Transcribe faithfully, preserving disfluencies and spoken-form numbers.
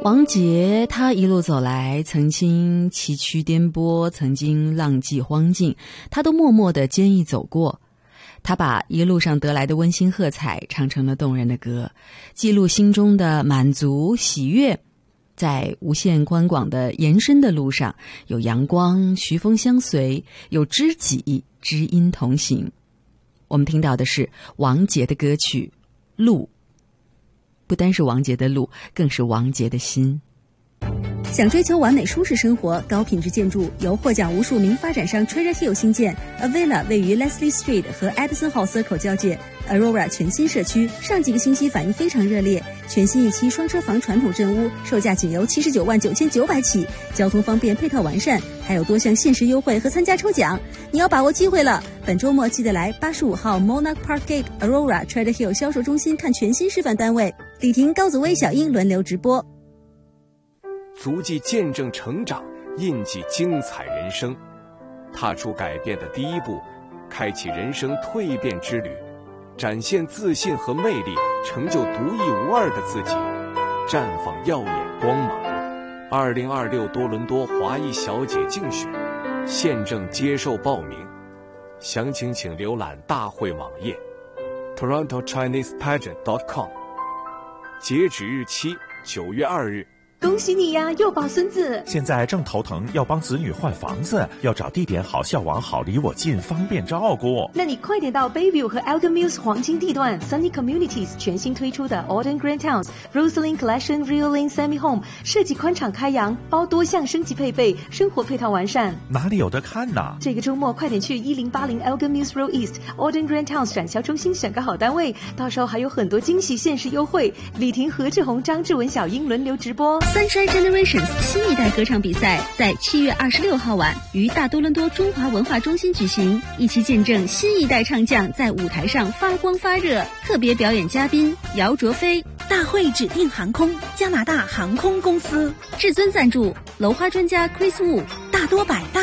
王杰他一路走来，曾经崎岖颠簸，曾经浪迹荒径，他都默默地坚毅走过。他把一路上得来的温馨喝彩唱成了动人的歌，记录心中的满足喜悦。在无限宽广的延伸的路上，有阳光徐风相随，有知己知音同行。我们听到的是王杰的歌曲《路》，不单是王杰的路，更是王杰的心。 想追求完美舒适生活，高品质建筑由获奖无数名发展商 Treasure Hill 新建。A Villa 位于 Leslie Street 和 Edison Hall Circle 交界。Aurora 全新社区上几个星期反应非常热烈，全新一期双车房传统镇屋，售价仅由七十九万九千九百起，交通方便，配套完善，还有多项限时优惠和参加抽奖。你要把握机会了！本周末记得来八十五号 Monarch Park Gate Aurora Treasure Hill 销售中心看全新示范单位，李婷、高子薇、小英轮流直播。 足迹见证成长，印记精彩人生，踏出改变的第一步，开启人生蜕变之旅，展现自信和魅力，成就独一无二的自己，绽放耀眼光芒。二零二六多伦多华裔小姐竞选现正接受报名，详情请浏览大会网页 toronto chinese pageant dot com， 截止日期九月二日。 恭喜你呀，又抱孙子！ 现在正头疼，要帮子女换房子，要找地点好、校网好、离我近，方便照顾。 那你快点到 Bayview 和 Elgin Mills 黄金地段 Sunny Communities 全新推出的 Auden Grand Towns Rosaline Collection Real Lane Semi Home， 设计宽敞开扬，包多项升级配备，生活配套完善。 哪里有得看呢？ 这个周末快点去一零八零 Elgin Mills Road East Auden Grand Towns 展销中心选个好单位，到时候还有很多惊喜限时优惠。李婷、何志宏、张志文、小英轮流直播。 三山 Generations 新一代歌唱比赛在七月二十六号晚于大多伦多中华文化中心举行，一起见证新一代唱将在舞台上发光发热。特别表演嘉宾姚卓飞， 大会指定航空加拿大航空公司， 至尊赞助楼花专家 Chris Wu， 大多百大